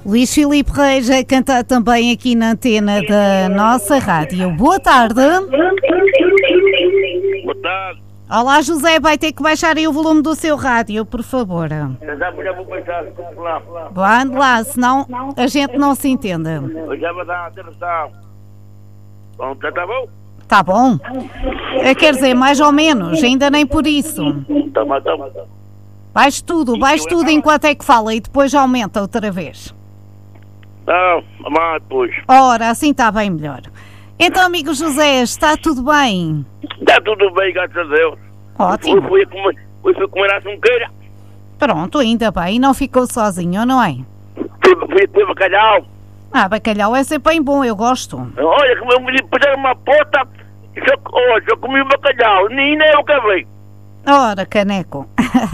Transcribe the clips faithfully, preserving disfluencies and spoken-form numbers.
Luís Filipe Reis a cantar também aqui na antena da nossa rádio. Boa tarde. Boa tarde. Olá, José, vai ter que baixar aí o volume do seu rádio, por favor. Eu já, já vou baixar, desculpe lá. Ande lá, senão a gente não se entende. Eu já vou dar atenção. Bom, já está bom? Tá bom? É, quer dizer, mais ou menos, ainda nem por isso. Tá, mas tá, mas tá. Baixe tudo, baixe tudo enquanto é que fala e depois aumenta outra vez. Não, mas depois. Ora, assim está bem melhor. Então, amigo José, está tudo bem? Está tudo bem, graças a Deus. Ótimo. Fui, fui, comer, fui, fui comer a sunqueira. Pronto, ainda bem, não ficou sozinho, não é? Fui, fui, fui bacalhau. Ah, bacalhau é sempre bem bom, eu gosto. Olha, como eu me puseram uma porta, só, olha, só comi o bacalhau, nem nem eu acabei. Ora, caneco.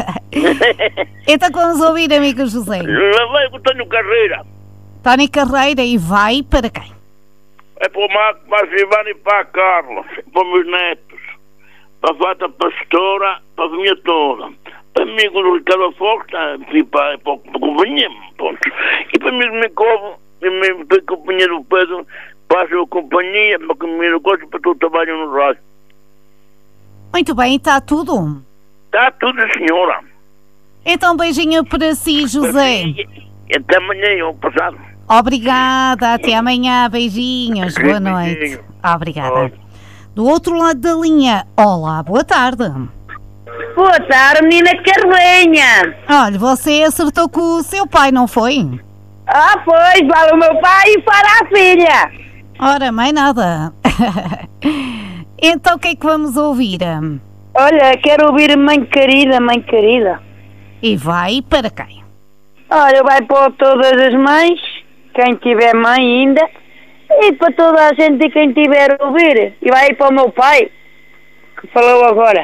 Então vamos ouvir, amigo José. Lá vai o Tônio Carreira. Tony Carreira, e vai para quem? É para o Marco, para a Silvana e para a Carla, para os meus netos, para a Fata Pastora, para a família toda, para mim, com o Ricardo Afonso, e para, para, para a companhia, pronto. E para mim, me covo, e mesmo para a companhia do Pedro, para a sua companhia, para a companhia do Costa, para todo o trabalho no rádio. Muito bem, está tudo? Está tudo, senhora. Então, beijinho para si, José. E até amanhã, ou passado. Obrigada, até amanhã, beijinhos, boa noite. Obrigada. Do outro lado da linha, olá, boa tarde. Boa tarde, menina Carlinha. Olha, você acertou com o seu pai, não foi? Ah, pois, para o meu pai e para a filha. Ora, mais nada. Então, o que é que vamos ouvir? Olha, quero ouvir Mãe Querida, Mãe Querida. E vai para quem? Olha, vai para todas as mães, quem tiver mãe ainda, e para toda a gente e quem tiver a ouvir. E vai para o meu pai, que falou agora.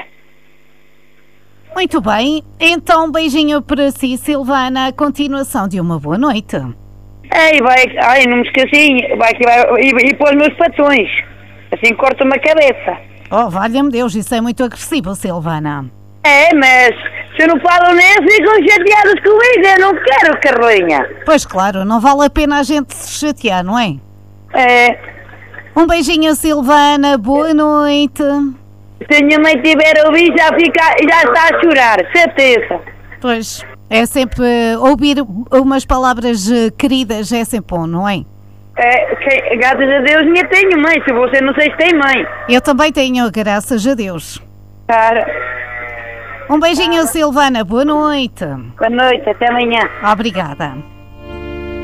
Muito bem, então beijinho para si, Silvana, continuação de uma boa noite. Ei, vai, ai, não me esqueci, vai, vai, e, e para os meus patrões, assim corta-me a cabeça. Oh, valha-me Deus, isso é muito agressivo, Silvana. É, mas se não falam nem ficam chateados comigo, eu não quero, Carlinha. Pois claro, não vale a pena a gente se chatear, não é? É. Um beijinho, Silvana, boa noite. Se a minha mãe tiver a ouvir, já, fica, já está a chorar, certeza. Pois, é sempre uh, ouvir umas palavras uh, queridas, é sempre bom, não é? É, que, graças a Deus, minha tenho mãe, se você não sei se tem mãe. Eu também tenho, graças a Deus. Cara. Um beijinho, Silvana, boa noite. Boa noite, até amanhã. Obrigada.